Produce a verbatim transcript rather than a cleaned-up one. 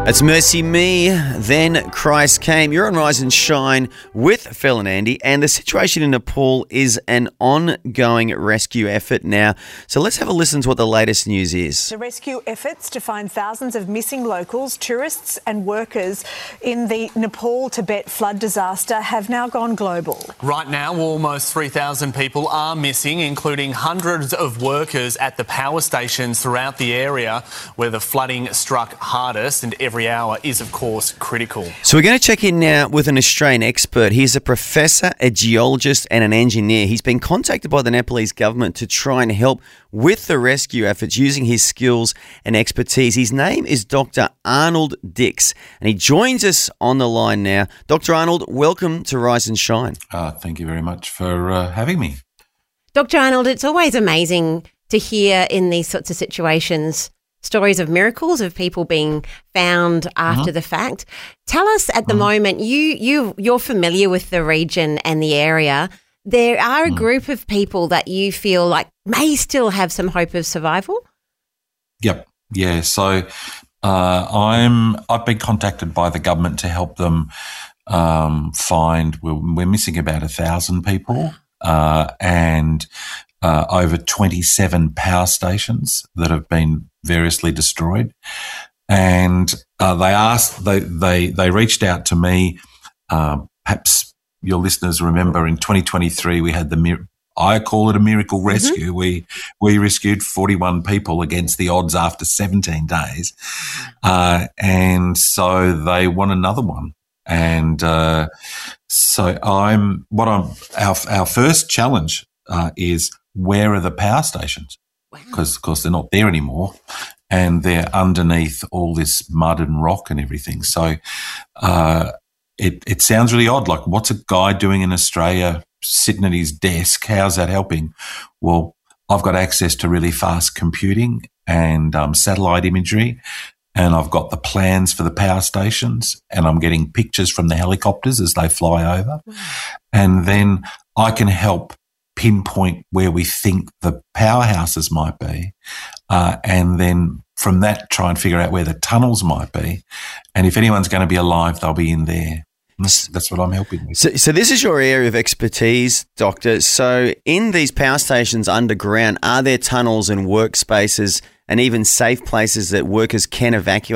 It's Mercy Me, then Christ Came. You're on Rise and Shine with Phil and Andy, and the situation in Nepal is an ongoing rescue effort now. So let's have a listen to what the latest news is. The rescue efforts to find thousands of missing locals, tourists and workers in the Nepal-Tibet flood disaster have now gone global. Right now, almost three thousand people are missing, including hundreds of workers at the power stations throughout the area where the flooding struck hardest, and every hour is, of course, critical. So we're going to check in now with an Australian expert. He's a professor, a geologist and an engineer. He's been contacted by the Nepalese government to try and help with the rescue efforts using his skills and expertise. His name is Doctor Arnold Dix, and he joins us on the line now. Doctor Arnold, welcome to Rise and Shine. Uh, thank you very much for uh, having me. Doctor Arnold, it's always amazing to hear in these sorts of situations stories of miracles, of people being found after mm-hmm. the fact. Tell us at the mm-hmm. moment, you, you, you're familiar with the region and the area. There are a mm-hmm. group of people that you feel like may still have some hope of survival? Yep. Yeah. So uh, I'm, I've been contacted by the government to help them um, find, we're, we're missing about a thousand people uh, and uh, over twenty-seven power stations that have been variously destroyed, and uh, they asked, they they they reached out to me. Uh, perhaps your listeners remember in twenty twenty-three we had the mir- I call it a miracle rescue. Mm-hmm. We we rescued forty-one people against the odds after seventeen days, uh, and so they want another one. And uh, so I'm what I'm our our first challenge uh, is, where are the power stations? Because, of course, they're not there anymore, and they're underneath all this mud and rock and everything. So uh, it, it sounds really odd. Like, what's a guy doing in Australia sitting at his desk? How's that helping? Well, I've got access to really fast computing and um, satellite imagery, and I've got the plans for the power stations, and I'm getting pictures from the helicopters as they fly over. And then I can help pinpoint where we think the powerhouses might be, uh, and then from that try and figure out where the tunnels might be. And if anyone's going to be alive, they'll be in there. That's, that's what I'm helping with. So, so this is your area of expertise, Doctor. So in these power stations underground, are there tunnels and workspaces and even safe places that workers can evacuate